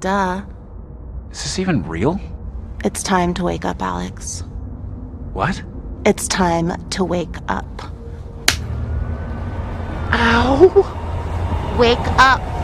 Duh. Is this even real? It's time to wake up, Alex. What? It's time to wake up. Ow! Wake up!